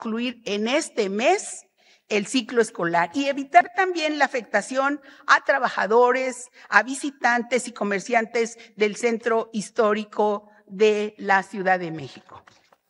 concluir en este mes el ciclo escolar y evitar también la afectación a trabajadores, a visitantes y comerciantes del centro histórico de la Ciudad de México.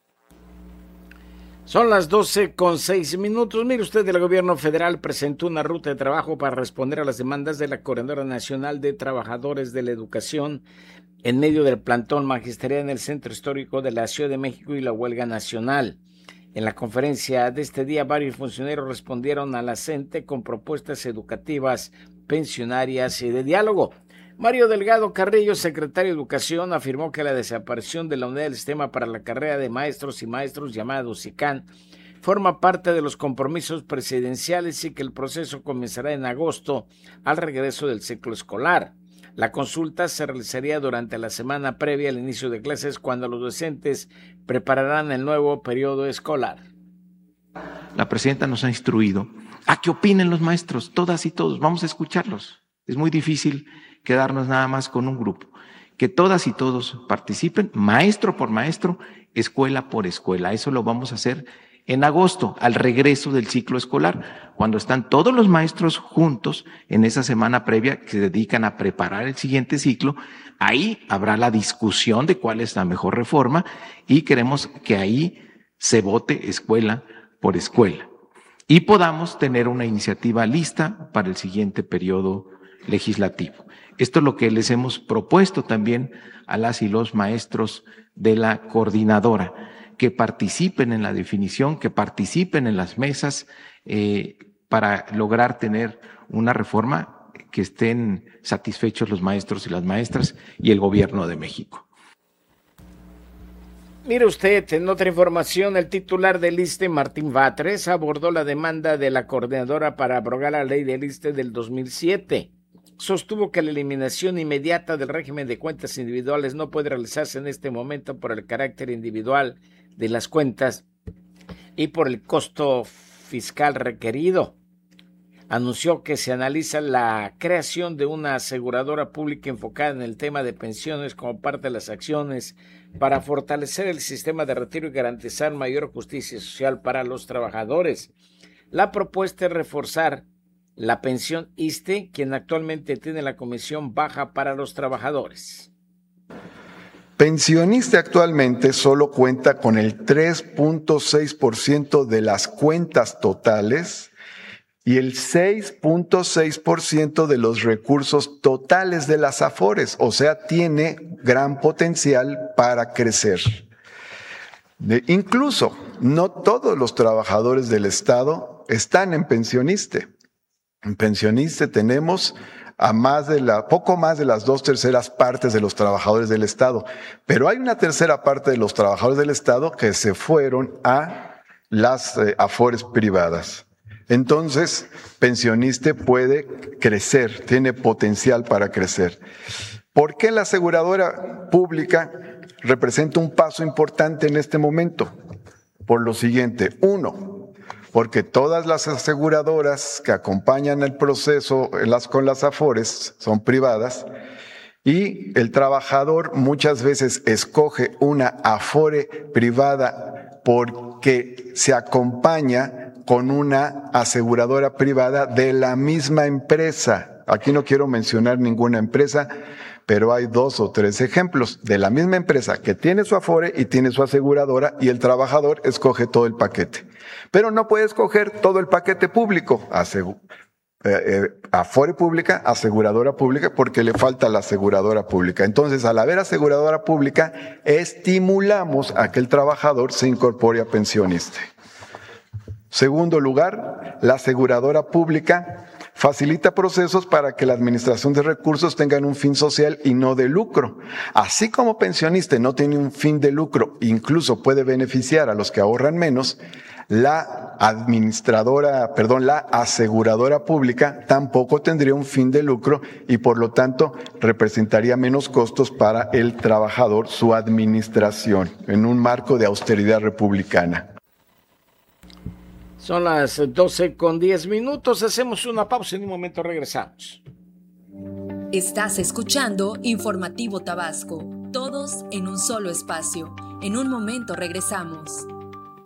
Son las 12:06. Mire usted, el gobierno federal presentó una ruta de trabajo para responder a las demandas de la Coordinadora Nacional de Trabajadores de la Educación en medio del plantón magisterial en el centro histórico de la Ciudad de México y la huelga nacional. En la conferencia de este día, varios funcionarios respondieron a la CENTE con propuestas educativas, pensionarias y de diálogo. Mario Delgado Carrillo, secretario de Educación, afirmó que la desaparición de la unidad del sistema para la carrera de maestros y maestros llamada SICAN forma parte de los compromisos presidenciales y que el proceso comenzará en agosto al regreso del ciclo escolar. La consulta se realizaría durante la semana previa al inicio de clases, cuando los docentes prepararán el nuevo periodo escolar. La presidenta nos ha instruido a que opinen los maestros, todas y todos, vamos a escucharlos. Es muy difícil quedarnos nada más con un grupo. Que todas y todos participen, maestro por maestro, escuela por escuela. Eso lo vamos a hacer en agosto, al regreso del ciclo escolar, cuando están todos los maestros juntos en esa semana previa que se dedican a preparar el siguiente ciclo. Ahí habrá la discusión de cuál es la mejor reforma y queremos que ahí se vote escuela por escuela y podamos tener una iniciativa lista para el siguiente periodo legislativo. Esto es lo que les hemos propuesto también a las y los maestros de la coordinadora, que participen en la definición, que participen en las mesas para lograr tener una reforma que estén satisfechos los maestros y las maestras y el gobierno de México. Mire usted, en otra información, el titular del ISSSTE, Martín Batres, abordó la demanda de la coordinadora para abrogar la ley del ISSSTE del 2007. Sostuvo que la eliminación inmediata del régimen de cuentas individuales no puede realizarse en este momento por el carácter individual de las cuentas y por el costo fiscal requerido. Anunció que se analiza la creación de una aseguradora pública enfocada en el tema de pensiones como parte de las acciones para fortalecer el sistema de retiro y garantizar mayor justicia social para los trabajadores. La propuesta es reforzar la pensión ISSSTE, quien actualmente tiene la comisión baja para los trabajadores. Pensionista actualmente solo cuenta con el 3.6% de las cuentas totales y el 6.6% de los recursos totales de las AFORES, o sea, tiene gran potencial para crecer. Incluso, no todos los trabajadores del Estado están en pensionista. En pensionista tenemos a poco más de las 2/3 partes de los trabajadores del Estado, pero hay una tercera parte de los trabajadores del Estado que se fueron a las AFORES privadas. Entonces, pensionista puede crecer, tiene potencial para crecer. ¿Por qué la aseguradora pública representa un paso importante en este momento? Por lo siguiente: uno, porque todas las aseguradoras que acompañan el proceso con las AFORES son privadas y el trabajador muchas veces escoge una AFORE privada porque se acompaña con una aseguradora privada de la misma empresa. Aquí no quiero mencionar ninguna empresa, pero hay 2 o 3 ejemplos de la misma empresa que tiene su AFORE y tiene su aseguradora y el trabajador escoge todo el paquete. Pero no puede escoger todo el paquete público, AFORE pública, aseguradora pública, porque le falta la aseguradora pública. Entonces, al haber aseguradora pública, estimulamos a que el trabajador se incorpore a pensionista. Segundo lugar, la aseguradora pública facilita procesos para que la administración de recursos tenga un fin social y no de lucro. Así como pensionista no tiene un fin de lucro, incluso puede beneficiar a los que ahorran menos, la aseguradora pública tampoco tendría un fin de lucro y por lo tanto representaría menos costos para el trabajador su administración en un marco de austeridad republicana. Son las 12:10. Hacemos una pausa y en un momento regresamos. Estás escuchando Informativo Tabasco, todos en un solo espacio. En un momento regresamos.